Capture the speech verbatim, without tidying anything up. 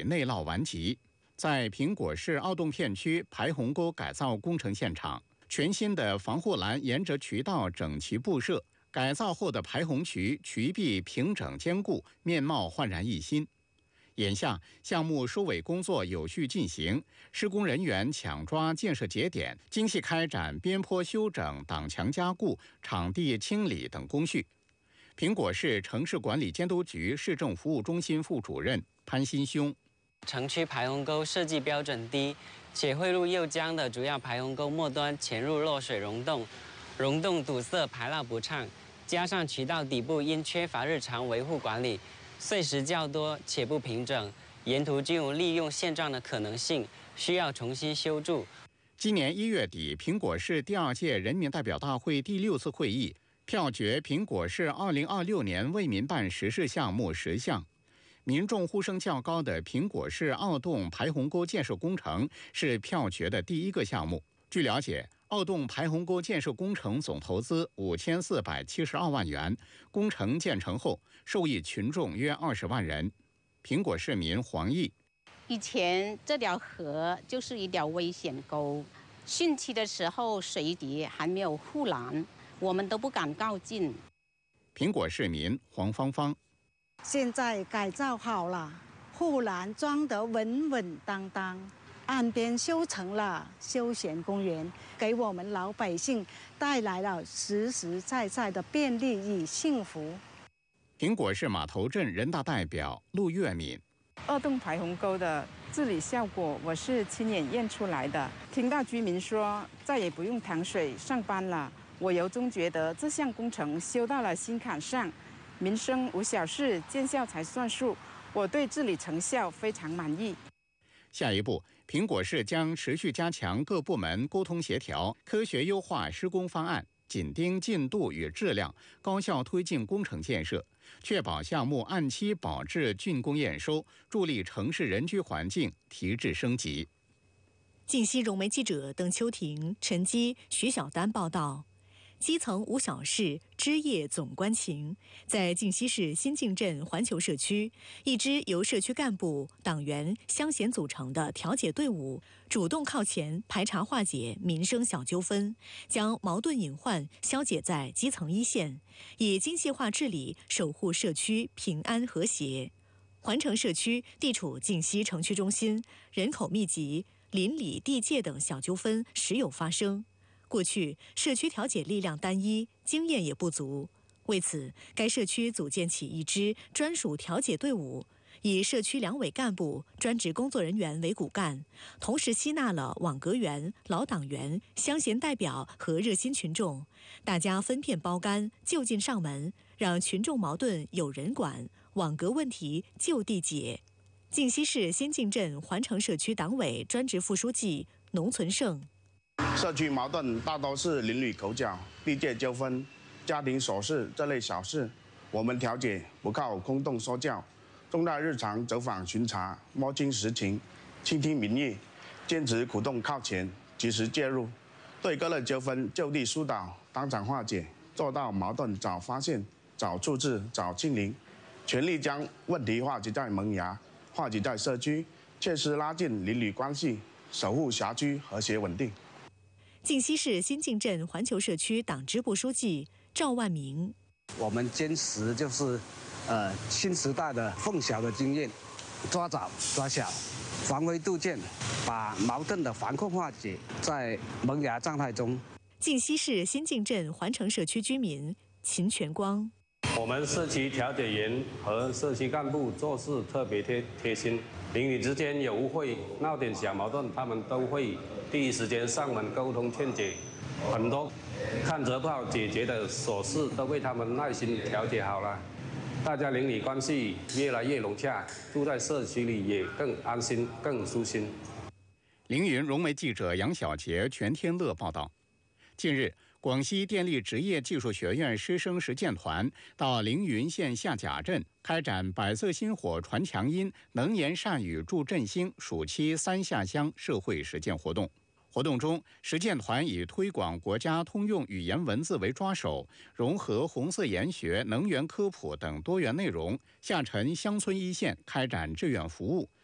内涝顽疾。在苹果市奥洞片区排洪沟改造工程现场，全新的防护栏沿着渠道整齐布设，改造后的排洪渠渠壁平整坚固，面貌焕然一新。眼下，项目收尾工作有序进行，施工人员抢抓建设节点，精细开展边坡修整、挡墙加固、场地清理等工序。苹果市城市管理监督局市政服务中心副主任潘新兄。 城区排洪沟设计标准低，且汇入右江的主要排洪沟末端潜入漏水溶洞，溶洞堵塞排涝不畅，加上渠道底部因缺乏日常维护管理，碎石较多且不平整，沿途均有利用现状的可能性，需要重新修筑。 今年一月底，苹果市第二届人民代表大会第六次会议票决苹果市二零二六年为民办实事项目十项。民众呼声较高的苹果市奥洞排洪沟建设工程是票决的第一个项目。据了解，奥洞排洪沟建设工程总投资五千四百七十二万元，工程建成后受益群众约二十万人。苹果市民黄毅： 以前这条河就是一条危险沟，汛期的时候水底还没有护栏，我们都不敢靠近。 苹果市民黄芳芳： 现在改造好了，护栏装得稳稳当当，岸边修成了休闲公园，给我们老百姓带来了实实在在的便利与幸福。 苹果市码头镇人大代表陆月敏： 二洞排洪沟的治理效果，我是亲眼验出来的。听到居民说再也不用淌水上班了，我由衷觉得这项工程修到了心坎上。民生无小事，见效才算数。我对治理成效非常满意。 下一步，苹果市将持续加强各部门沟通协调，科学优化施工方案，紧盯进度与质量，高效推进工程建设，确保项目按期保质竣工验收，助力城市人居环境提质升级。 晋西融媒记者邓秋婷、陈基、徐小丹报道。基层无小事，枝叶总关情。在晋西市新进镇环球社区，一支由社区干部、党员、乡贤组成的调解队伍，主动靠前排查化解民生小纠纷，将矛盾隐患消解在基层一线，以精细化治理守护社区平安和谐。环城社区地处晋西城区中心，人口密集，邻里地界等小纠纷时有发生。过去社区调解力量单一，经验也不足，为此该社区组建起一支专属调解队伍，以社区两委干部、专职工作人员为骨干，同时吸纳了网格员、老党员、乡贤代表和热心群众，大家分片包干，就近上门，让群众矛盾有人管，网格问题就地解。晋西市新进镇环城社区党委专职副书记农存胜： 社区矛盾大多是邻里口角、地界纠纷、家庭琐事这类小事，我们调解不靠空洞说教，重在日常走访巡查，摸清实情，倾听民意，坚持主动靠前，及时介入，对各类纠纷就地疏导，当场化解，做到矛盾早发现、早处置、早清零，全力将问题化解在萌芽，化解在社区，切实拉近邻里关系，守护辖区和谐稳定。 晋西市新进镇环球社区党支部书记赵万明： 我们坚持就是，呃，新时代的凤小的经验，抓早抓小，防微杜渐，把矛盾的防控化解在萌芽状态中。 晋西市新进镇环城社区居民秦全光： 我们社区调解员和社区干部做事特别贴贴心，邻里之间有误会、闹点小矛盾，他们都会第一时间上门沟通劝解，很多看着不好解决的琐事都被他们耐心调解好了，大家邻里关系越来越融洽，住在社区里也更安心、更舒心。 凌云融媒记者杨小杰、全天乐报道。近日，广西电力职业技术学院师生实践团到凌云县下甲镇开展百色薪火传强音、能言善语助振兴暑期三下乡社会实践活动。活动中，实践团以推广国家通用语言文字为抓手，融合红色研学、能源科普等多元内容，下沉乡村一线开展志愿服务，